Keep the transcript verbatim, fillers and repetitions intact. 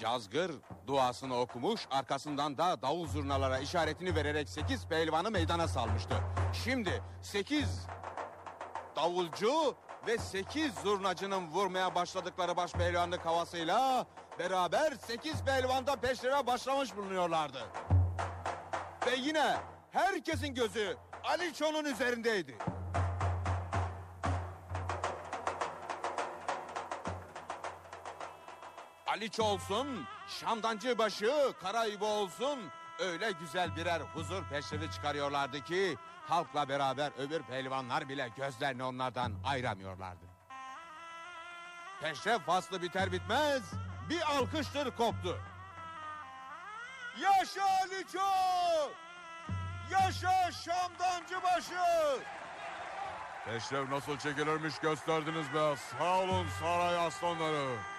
Cazgır duasını okumuş, arkasından da davul zurnalara işaretini vererek sekiz pehlivanı meydana salmıştı. Şimdi sekiz davulcu ve sekiz zurnacının vurmaya başladıkları baş pehlivanlık havasıyla beraber sekiz pehlivan da peşlere başlamış bulunuyorlardı. Ve yine herkesin gözü Aliço'nun üzerindeydi. Aliço olsun, Şamdancıbaşı, Karayip olsun, öyle güzel birer huzur peşleri çıkarıyorlardı ki halkla beraber öbür pehlivanlar bile gözlerini onlardan ayıramıyorlardı. Peşref faslı biter bitmez bir alkıştır koptu. Yaşa Aliço! Yaşa Şamdancıbaşı! Peşref nasıl çekilirmiş gösterdiniz be. Sağ olun saray aslanları.